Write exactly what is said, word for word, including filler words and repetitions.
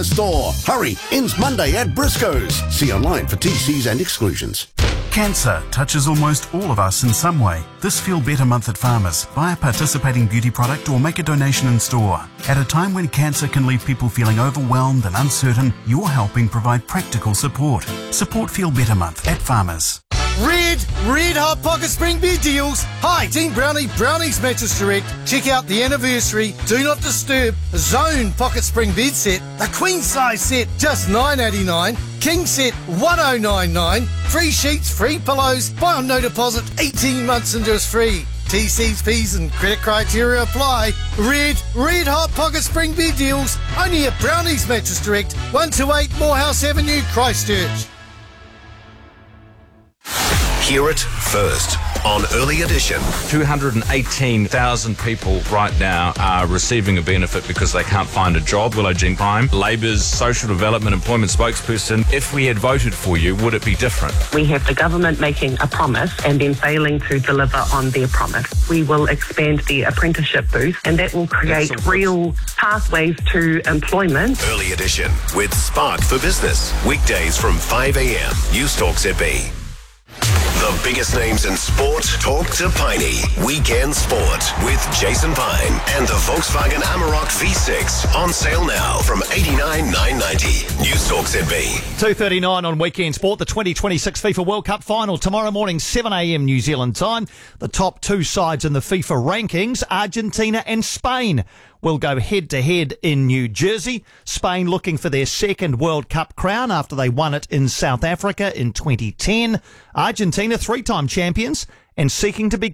Store. Hurry, ends Monday at Briscoe's. See online for T Cs and exclusions. Cancer touches almost all of us in some way. This Feel Better Month at Farmers. Buy a participating beauty product or make a donation in store. At a time when cancer can leave people feeling overwhelmed and uncertain, you're helping provide practical support. Support Feel Better Month at Farmers. Red, red hot pocket spring bed deals. Hi, Team Brownie, Brownie's Mattress Direct. Check out the anniversary Do Not Disturb Zone pocket spring bed set. The queen size set, just nine dollars eighty-nine. King set, one thousand ninety-nine. Free sheets, free pillows. Buy on no deposit, eighteen months interest free. T Cs, Ps and credit criteria apply. Red, red hot pocket spring bed deals. Only at Brownie's Mattress Direct, one twenty-eight Morehouse Avenue, Christchurch. Hear it first on Early Edition. two hundred eighteen thousand people right now are receiving a benefit because they can't find a job. Willow Jean Prime, Labour's social development employment spokesperson. If we had voted for you, would it be different? We have the government making a promise and then failing to deliver on their promise. We will expand the apprenticeship boost and that will create real pathways to employment. Early Edition with Spark for Business. Weekdays from five a.m. News Talk Z B. The biggest names in sport talk to Piney. Weekend Sport with Jason Pine and the Volkswagen Amarok V six on sale now from eighty-nine thousand nine hundred ninety. News Talk Z B. two thirty-nine on Weekend Sport, the twenty twenty-six FIFA World Cup final tomorrow morning, seven a.m. New Zealand time. The top two sides in the FIFA rankings, Argentina and Spain, will go head-to-head in New Jersey. Spain looking for their second World Cup crown after they won it in South Africa in twenty ten. Argentina, three-time champions and seeking to be